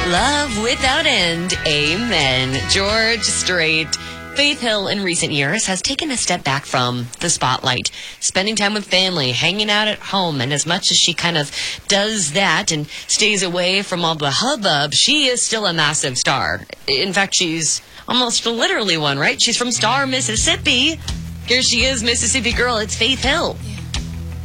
Love without end. Amen. George Strait. Faith Hill in recent years has taken a step back from the spotlight, spending time with family, hanging out at home, and as much as she kind of does that and stays away from all the hubbub, she is still a massive star. In fact, she's almost literally one, right? She's from Star, Mississippi. Here she is, Mississippi girl. It's Faith Hill.